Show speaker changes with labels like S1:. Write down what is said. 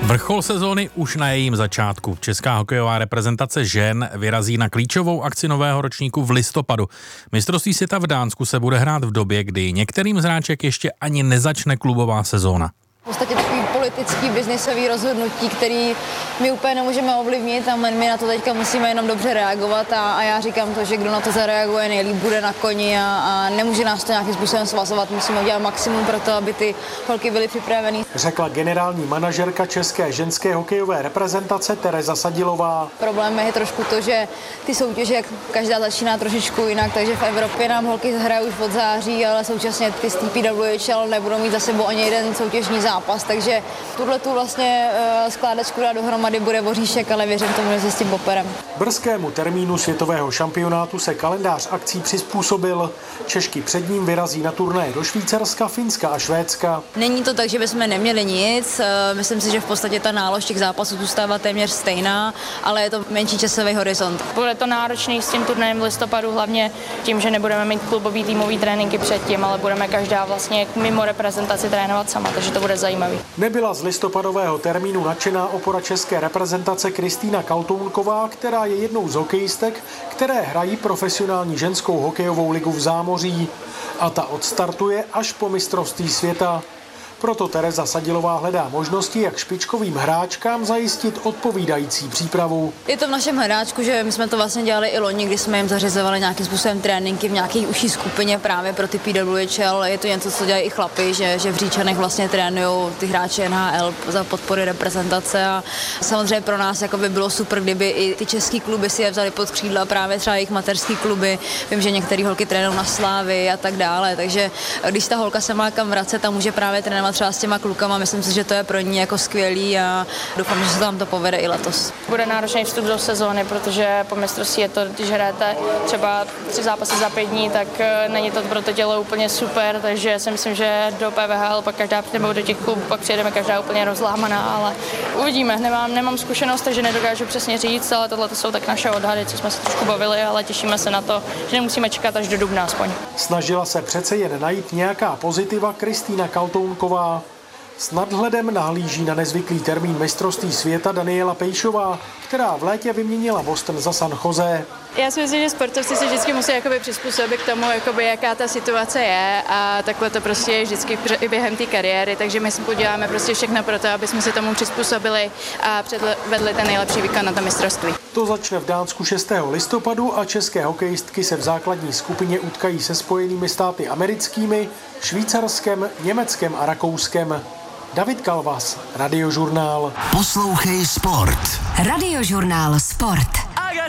S1: Vrchol sezóny už na jejím začátku. Česká hokejová reprezentace žen vyrazí na klíčovou akci nového ročníku v listopadu. Mistrovství světa v Dánsku se bude hrát v době, kdy některým z hráček ještě ani nezačne klubová sezóna.
S2: V podstatě takový politický, biznisový rozhodnutí, který my úplně nemůžeme ovlivnit a my na to teďka musíme jenom dobře reagovat a já říkám to, že kdo na to zareaguje nejlíp, bude na koni a nemůže nás to nějakým způsobem svazovat. Musíme udělat maximum pro to, aby ty holky byly připraveny.
S3: Řekla generální manažerka české ženské hokejové reprezentace Tereza Sadilová.
S2: Problém je trošku to, že ty soutěže každá začíná trošičku jinak, takže v Evropě nám holky hrají už od září, ale současně ty z PWHL nebudou mít za sebou ani jeden soutěžní zápas, takže tuhletu vlastně skládačku dát dohromady bude voříšek, ale věřím tomu, že se s tím poperem.
S3: Brzkému termínu světového šampionátu se kalendář akcí přizpůsobil. Češky před ním vyrazí na turnaje do Švýcarska, Finska a Švédska.
S2: Není to tak, že bychom neměli nic. Myslím si, že v podstatě ta nálož těch zápasů zůstává téměř stejná, ale je to menší časový horizont.
S4: Bude to náročný s tím turnajem v listopadu, hlavně tím, že nebudeme mít klubový týmový tréninky předtím, ale budeme každá vlastně mimo reprezentaci trénovat sama, takže to bude zajímavý.
S3: Nebyla z listopadového termínu nadšená opora české reprezentace Kristýna Kaltounková, která je jednou z hokejistek, které hrají profesionální ženskou hokejovou ligu v zámoří. A ta odstartuje až po mistrovství světa. Proto Tereza Sadilová hledá možnosti, jak špičkovým hráčkám zajistit odpovídající přípravu.
S2: Je to v našem hledáčku, že my jsme to vlastně dělali i loni, kdy jsme jim zařizovali nějakým způsobem tréninky v nějaké užší skupině právě pro ty PWHL. Je to něco, co dělají i chlapi, že v Říčanech vlastně trénují ty hráči NHL za podpory reprezentace a samozřejmě pro nás jako by bylo super, kdyby i ty český kluby si je vzali pod křídla, právě třeba jejich mateřský kluby. Vím, že některé holky trénují na Slávy a tak dále, takže když ta holka se má kam vracet a může právě trénovat třeba s těma klukama, myslím si, že to je pro ní jako skvělý a doufám, že se tam to povede i letos.
S4: Bude náročný vstup do sezóny, protože po mistrovství je to, když hrajete třeba 3 zápasy za 5 dní, tak není to pro to tělo úplně super, takže si myslím, že do PWHL pak každá nebo do těch klubů pak přijedeme každá úplně rozlámaná, ale uvidíme. Nemám zkušenost, takže nedokážu přesně říct, ale tohle jsou tak naše odhady, co jsme se trošku bavili, ale těšíme se na to, že nemusíme čekat až do dubna aspoň.
S3: Snažila se přece jen najít nějaká pozitiva Kristýna Kaltounková. S nadhledem nahlíží na nezvyklý termín mistrovství světa Daniela Pejšová, která v létě vyměnila Boston za San Jose.
S5: Já si myslím, že sportovci se vždycky musí přizpůsobit k tomu, jaká ta situace je a takhle to prostě je vždycky i během té kariéry, takže my si uděláme prostě všechno pro to, aby jsme se tomu přizpůsobili a předvedli ten nejlepší výkon na to mistrovství.
S3: To začne v Dánsku 6. listopadu a české hokejistky se v základní skupině utkají se Spojenými státy americkými, Švýcarskem, Německem a Rakouskem. David Kalvas, Radiožurnál.
S6: Poslouchej sport.
S7: Radiožurnál Sport.